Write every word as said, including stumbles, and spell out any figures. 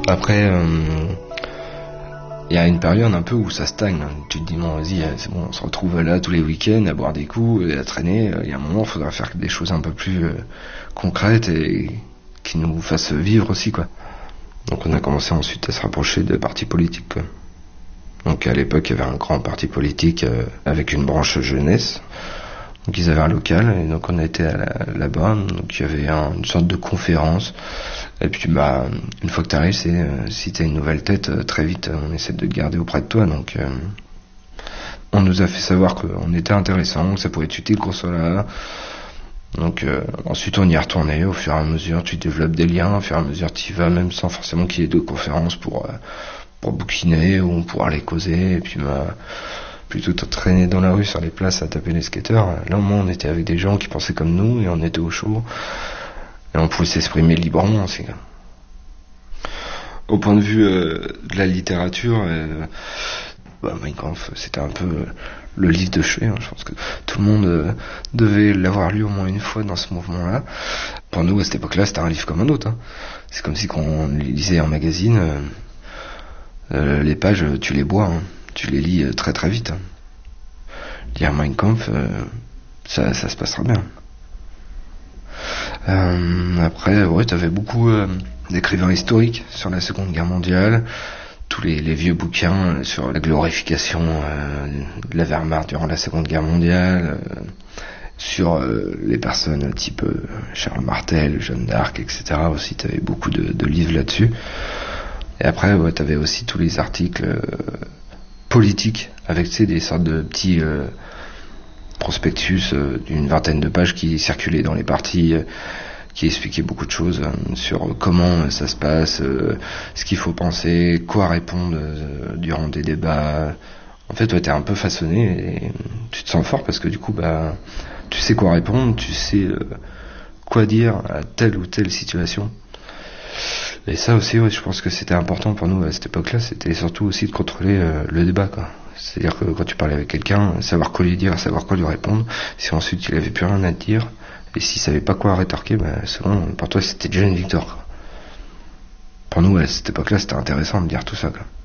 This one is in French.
Après, il euh, y a une période un peu où ça stagne. Hein. Tu te dis, bon, vas-y, c'est bon, on se retrouve là tous les week-ends à boire des coups et à traîner. Il y a un moment, il faudra faire des choses un peu plus euh, concrètes et qui nous fassent vivre aussi, quoi. Donc on a commencé ensuite à se rapprocher de partis politiques, quoi. Donc à l'époque, il y avait un grand parti politique euh, avec une branche jeunesse. Donc ils avaient un local et donc on a été à la, là-bas. Donc il y avait un, une sorte de conférence. Et puis bah une fois que tu arrives, c'est euh, si t'as une nouvelle tête, euh, très vite on essaie de te garder auprès de toi. Donc euh, on nous a fait savoir qu'on était intéressant, que ça pouvait être utile qu'on soit là. Donc euh, ensuite on y est retourné. Au fur et à mesure, tu développes des liens. Au fur et à mesure, tu y vas même sans forcément qu'il y ait de conférences pour euh, pour bouquiner ou pour aller causer. Et puis bah plutôt te traîner dans la rue sur les places à taper les skateurs. Là au moins on était avec des gens qui pensaient comme nous et on était au chaud et on pouvait s'exprimer librement aussi. Au point de vue euh, de la littérature, euh, bah, Mein Kampf c'était un peu euh, le livre de chevet. Hein. Je pense que tout le monde euh, devait l'avoir lu au moins une fois dans ce mouvement-là. Pour nous à cette époque-là, c'était un livre comme un autre. Hein. C'est comme si quand on lisait un magazine, euh, euh, les pages tu les bois. Hein. Tu les lis très très vite. Lire Mein Kampf, euh, ça, ça se passera bien. Euh, après, ouais, t'avais beaucoup euh, d'écrivains historiques sur la Seconde Guerre mondiale, tous les, les vieux bouquins sur la glorification euh, de la Wehrmacht durant la Seconde Guerre mondiale, euh, sur euh, les personnes type euh, Charles Martel, Jeanne d'Arc, et cetera. Aussi, t'avais beaucoup de, de livres là-dessus. Et après, ouais, t'avais aussi tous les articles euh, politique avec, tu sais, des sortes de petits euh, prospectus euh, d'une vingtaine de pages qui circulaient dans les partis, euh, qui expliquaient beaucoup de choses euh, sur comment euh, ça se passe, euh, ce qu'il faut penser, quoi répondre euh, durant des débats. En fait, ouais, t'es un peu façonné et tu te sens fort parce que du coup, bah, tu sais quoi répondre, tu sais euh, quoi dire à telle ou telle situation. Et ça aussi, ouais, je pense que c'était important pour nous à cette époque-là, c'était surtout aussi de contrôler euh, le débat, quoi. C'est-à-dire que quand tu parlais avec quelqu'un, savoir quoi lui dire, savoir quoi lui répondre, si ensuite il avait plus rien à te dire, et s'il savait pas quoi rétorquer, bah, souvent, pour toi, c'était déjà une victoire, quoi. Pour nous, à cette époque-là, c'était intéressant de dire tout ça, quoi.